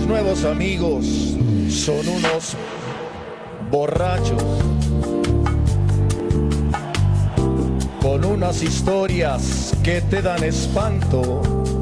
Tus nuevos amigos son unos borrachos con unas historias que te dan espanto.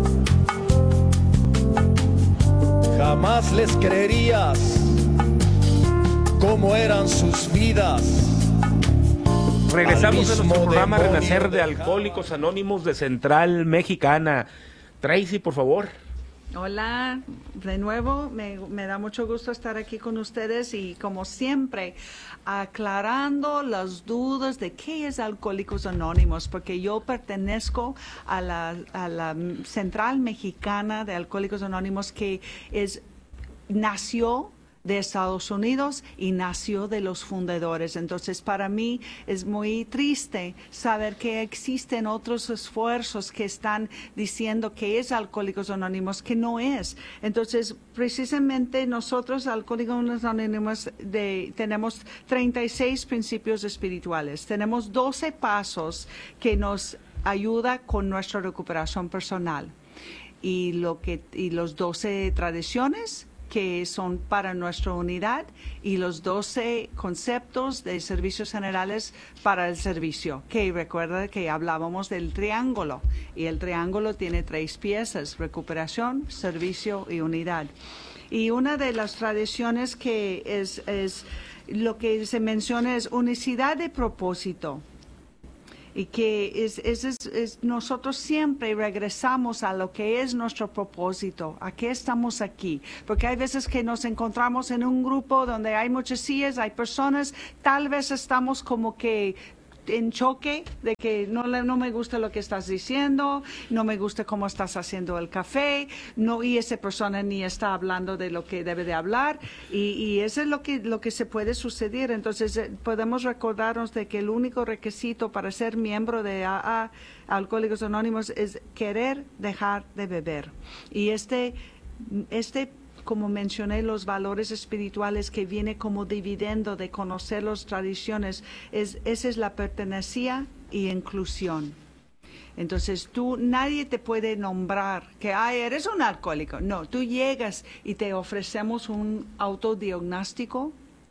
Jamás les creerías cómo eran sus vidas. Regresamos a nuestro programa demonio Renacer de de Alcohólicos Anónimos de Central Mexicana. Tracy, por favor. Hola, de nuevo, me da mucho gusto estar aquí con ustedes y como siempre, aclarando las dudas de qué es Alcohólicos Anónimos, porque yo pertenezco a la Central Mexicana de Alcohólicos Anónimos que nació de Estados Unidos y nació de los fundadores. Entonces, para mí es muy triste saber que existen otros esfuerzos que están diciendo que es Alcohólicos Anónimos, que no es. Entonces, precisamente nosotros, Alcohólicos Anónimos, tenemos 36 principios espirituales. Tenemos 12 pasos que nos ayuda con nuestra recuperación personal. Y los 12 tradiciones que son para nuestra unidad y los 12 conceptos de servicios generales para el servicio, que recuerda que hablábamos del triángulo y el triángulo tiene 3 piezas: recuperación, servicio y unidad. Y una de las tradiciones que es lo que se menciona es unicidad de propósito. Y que nosotros siempre regresamos a lo que es nuestro propósito, a qué estamos aquí. Porque hay veces que nos encontramos en un grupo donde hay muchas sillas, hay personas, tal vez estamos como que en choque de que no me gusta lo que estás diciendo, no me gusta cómo estás haciendo el café, y esa persona ni está hablando de lo que debe de hablar, y eso es lo que se puede suceder. Entonces podemos recordarnos de que el único requisito para ser miembro de AA, Alcohólicos Anónimos, es querer dejar de beber. Y como mencioné, los valores espirituales que viene como dividendo de conocer las tradiciones, esa es la pertenencia y inclusión. Entonces nadie te puede nombrar que eres un alcohólico. No, tú llegas y te ofrecemos un autodiagnóstico.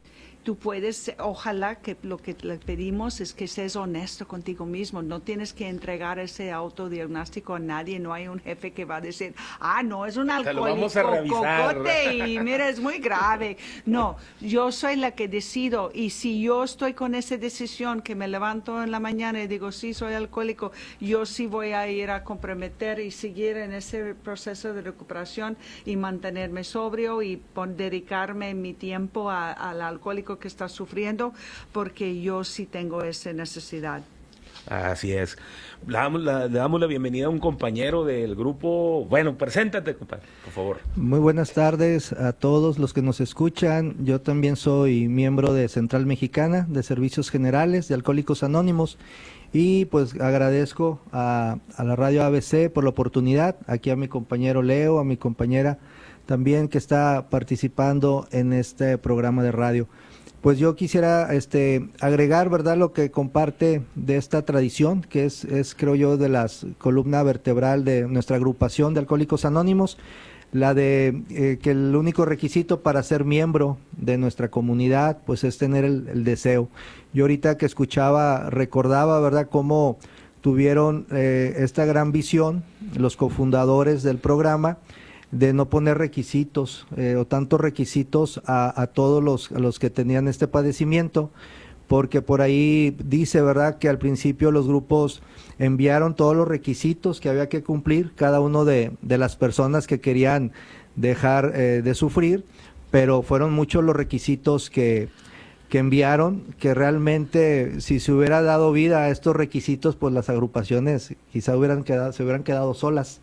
Tú puedes, ojalá que lo que le pedimos es que seas honesto contigo mismo. No tienes que entregar ese autodiagnóstico a nadie. No hay un jefe que va a decir, no, es un alcohólico, lo vamos a revisar, cocote, y mira, es muy grave. No, yo soy la que decido, y si yo estoy con esa decisión que me levanto en la mañana y digo, sí, soy alcohólico, yo sí voy a ir a comprometer y seguir en ese proceso de recuperación y mantenerme sobrio y dedicarme mi tiempo al alcohólico que está sufriendo, porque yo sí tengo esa necesidad. Así es. Le damos la bienvenida a un compañero del grupo. Bueno, preséntate, compadre, por favor. Muy buenas tardes a todos los que nos escuchan. Yo también soy miembro de Central Mexicana de Servicios Generales de Alcohólicos Anónimos, y pues agradezco a la radio ABC por la oportunidad, aquí a mi compañero Leo, a mi compañera también que está participando en este programa de radio. Pues yo quisiera agregar, ¿verdad?, lo que comparte de esta tradición, que es creo yo, de las columna vertebral de nuestra agrupación de Alcohólicos Anónimos, la de que el único requisito para ser miembro de nuestra comunidad, pues es tener el deseo. Yo ahorita que escuchaba, recordaba, ¿verdad?, cómo tuvieron esta gran visión los cofundadores del programa, de no poner requisitos o tantos requisitos a todos los que tenían este padecimiento, porque por ahí dice, ¿verdad?, que al principio los grupos enviaron todos los requisitos que había que cumplir cada uno de las personas que querían dejar de sufrir, pero fueron muchos los requisitos que enviaron, que realmente si se hubiera dado vida a estos requisitos, pues las agrupaciones quizá se hubieran quedado solas.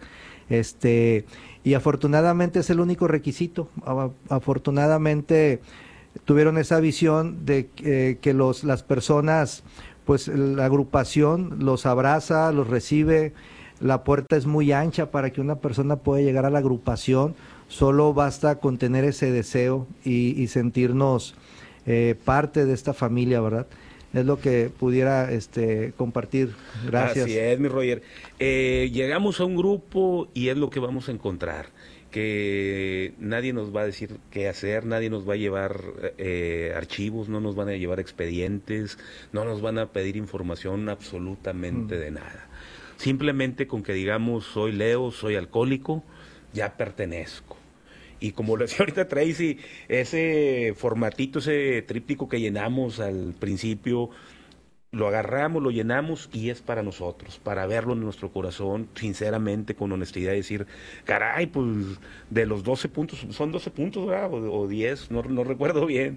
Y afortunadamente es el único requisito. Afortunadamente tuvieron esa visión de que las personas, pues la agrupación los abraza, los recibe. La puerta es muy ancha para que una persona pueda llegar a la agrupación. Solo basta con tener ese deseo y sentirnos parte de esta familia, ¿verdad? Es lo que pudiera compartir. Gracias. Así es, mi Roger. Llegamos a un grupo y es lo que vamos a encontrar. que nadie nos va a decir qué hacer, nadie nos va a llevar archivos, no nos van a llevar expedientes, no nos van a pedir información absolutamente de nada. Simplemente con que digamos soy Leo, soy alcohólico, ya pertenezco. Y como lo decía ahorita Tracy, ese formatito, ese tríptico que llenamos al principio, lo agarramos, lo llenamos y es para nosotros, para verlo en nuestro corazón, sinceramente, con honestidad, y decir, caray, pues de los 12 puntos, son 12 puntos, ¿verdad? O 10, no recuerdo bien.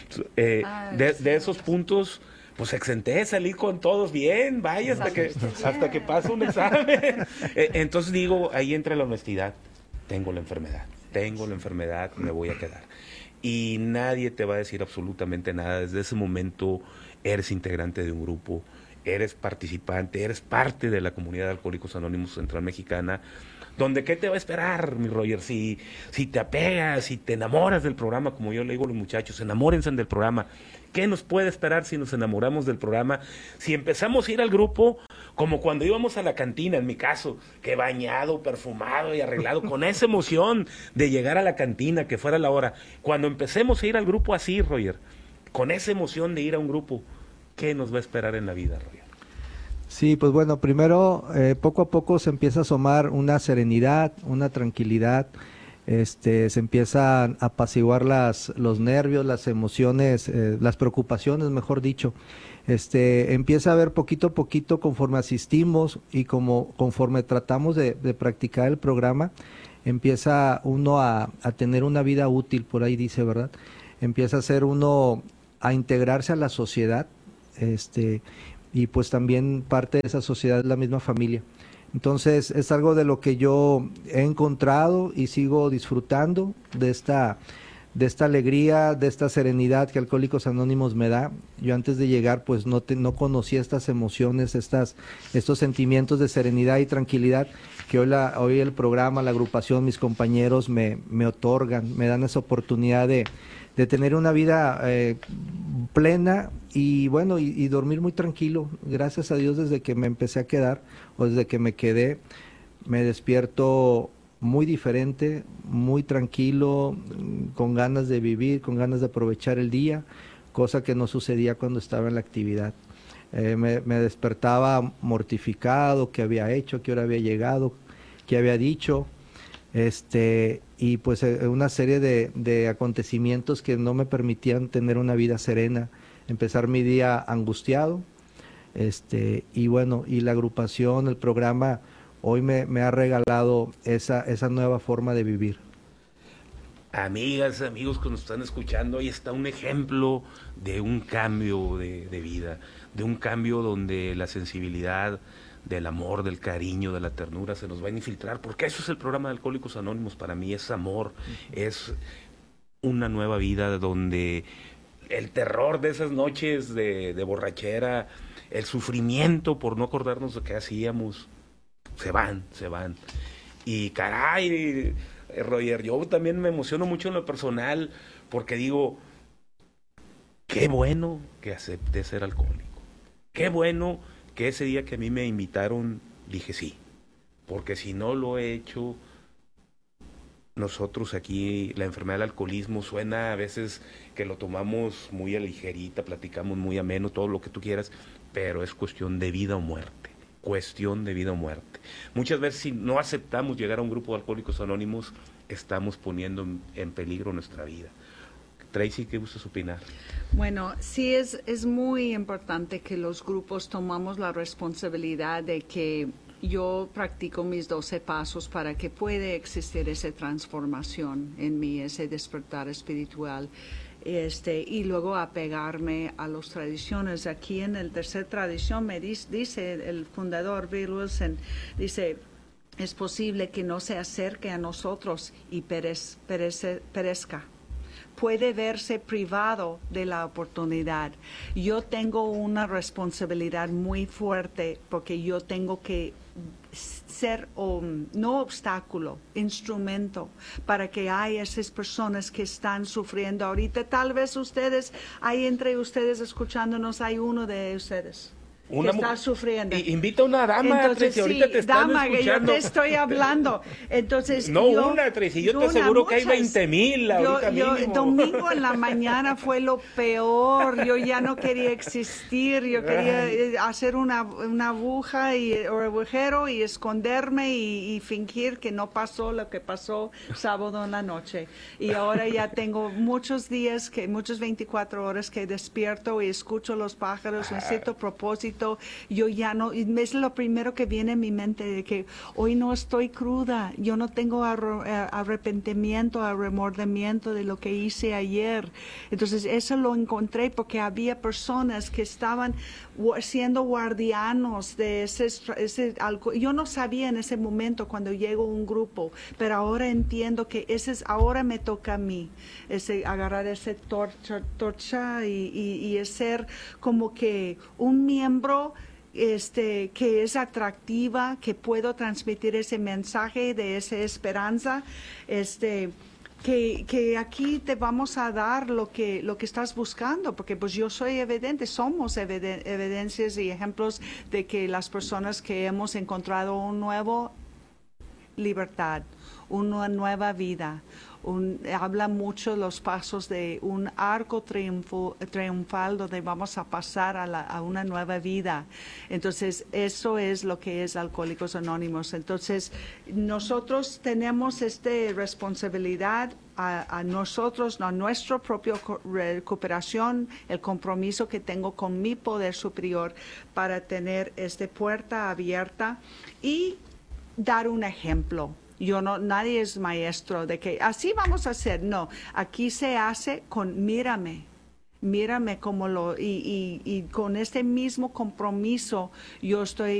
De esos puntos, pues exenté, salí con todos bien, vaya, hasta que pase un examen. Entonces digo, ahí entra la honestidad, tengo la enfermedad, me voy a quedar. Y nadie te va a decir absolutamente nada. Desde ese momento eres integrante de un grupo, eres participante, eres parte de la comunidad de Alcohólicos Anónimos Central Mexicana, donde ¿qué te va a esperar, mi Roger? Si te apegas, si te enamoras del programa, como yo le digo a los muchachos, enamórense del programa. ¿Qué nos puede esperar si nos enamoramos del programa? Si empezamos a ir al grupo, como cuando íbamos a la cantina, en mi caso, que bañado, perfumado y arreglado, con esa emoción de llegar a la cantina, que fuera la hora. Cuando empecemos a ir al grupo así, Roger, con esa emoción de ir a un grupo, ¿qué nos va a esperar en la vida, Roger? Sí, pues bueno, primero, poco a poco se empieza a asomar una serenidad, una tranquilidad, se empiezan a apaciguar los nervios, las emociones, las preocupaciones, mejor dicho. Empieza a ver poquito a poquito, conforme asistimos y conforme tratamos de practicar el programa, empieza uno a tener una vida útil, por ahí dice, ¿verdad? Empieza a ser uno a integrarse a la sociedad, y pues también parte de esa sociedad es la misma familia. Entonces es algo de lo que yo he encontrado y sigo disfrutando de esta alegría, de esta serenidad que Alcohólicos Anónimos me da. Yo antes de llegar pues no conocía estas emociones, estos sentimientos de serenidad y tranquilidad que hoy el programa, la agrupación, mis compañeros me otorgan, me dan esa oportunidad de tener una vida plena y bueno, y dormir muy tranquilo. Gracias a Dios, desde que me empecé a quedar o desde que me quedé, me despierto muy diferente, muy tranquilo, con ganas de vivir, con ganas de aprovechar el día, cosa que no sucedía cuando estaba en la actividad. Me despertaba mortificado, qué había hecho, qué hora había llegado, qué había dicho, y pues una serie de acontecimientos que no me permitían tener una vida serena, empezar mi día angustiado, y bueno, y la agrupación, el programa, hoy me ha regalado esa nueva forma de vivir. Amigas, amigos que nos están escuchando, ahí está un ejemplo de un cambio de vida, de un cambio donde la sensibilidad del amor, del cariño, de la ternura se nos va a infiltrar, porque eso es el programa de Alcohólicos Anónimos. Para mí es amor, es una nueva vida donde el terror de esas noches de borrachera, el sufrimiento por no acordarnos de qué hacíamos, se van. Y caray, Roger, yo también me emociono mucho en lo personal, porque digo, qué bueno que acepté ser alcohólico, qué bueno que ese día que a mí me invitaron dije sí, porque si no lo he hecho, nosotros aquí, la enfermedad del alcoholismo suena a veces que lo tomamos muy a ligerita, platicamos muy ameno, todo lo que tú quieras, pero es cuestión de vida o muerte. Muchas veces si no aceptamos llegar a un grupo de Alcohólicos Anónimos, estamos poniendo en peligro nuestra vida. Tracy, ¿qué gustas opinar? Bueno, sí es muy importante que los grupos tomamos la responsabilidad de que yo practico mis 12 pasos para que pueda existir esa transformación en mí, ese despertar espiritual. Y luego apegarme a las tradiciones. Aquí en el tercer tradición me dice el fundador Bill Wilson, dice, es posible que no se acerque a nosotros y perezca. Puede verse privado de la oportunidad. Yo tengo una responsabilidad muy fuerte porque yo tengo que ser no obstáculo, instrumento para que haya esas personas que están sufriendo ahorita. Tal vez ustedes, hay entre ustedes escuchándonos, hay uno de ustedes Una está sufriendo. Invita a una dama, Entonces, Tracy, ahorita sí, te están dama, que yo escuchando. te estoy hablando. Entonces, No una, Tracy, yo te aseguro que hay 20,000 ahorita mínimo. Domingo en la mañana fue lo peor. Yo ya no quería existir. Yo quería hacer una aguja o agujero y esconderme y fingir que no pasó lo que pasó sábado en la noche. Y ahora ya tengo muchos días, muchos 24 horas que despierto y escucho los pájaros, un cierto propósito. Yo ya no, es lo primero que viene en mi mente, de que hoy no estoy cruda, yo no tengo arrepentimiento, remordimiento de lo que hice ayer. Entonces eso lo encontré porque había personas que estaban siendo guardianos de ese algo. Yo no sabía en ese momento cuando llegó un grupo, pero ahora entiendo que ahora me toca a mí, agarrar esa torcha y ser como que un miembro que es atractiva, que puedo transmitir ese mensaje de esa esperanza, que aquí te vamos a dar lo que estás buscando, porque pues yo soy evidente, somos evidencias y ejemplos de que las personas que hemos encontrado una nueva libertad, una nueva vida, habla mucho los pasos de un arco triunfal donde vamos a pasar a una nueva vida. Entonces, eso es lo que es Alcohólicos Anónimos. Entonces, nosotros tenemos esta responsabilidad a nosotros, a nuestra propia recuperación, el compromiso que tengo con mi poder superior para tener esta puerta abierta y dar un ejemplo. Nadie es maestro de que así vamos a hacer. No, aquí se hace con mírame como y con este mismo compromiso yo estoy